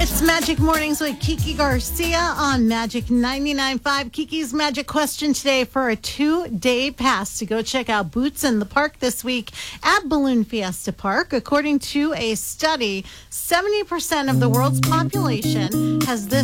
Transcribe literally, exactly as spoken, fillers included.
It's Magic Mornings with Kiki Garcia on Magic ninety-nine point five. Kiki's Magic question today for a two-day pass to go check out Boots in the Park this week at Balloon Fiesta Park. According to a study, seventy percent of the world's population has this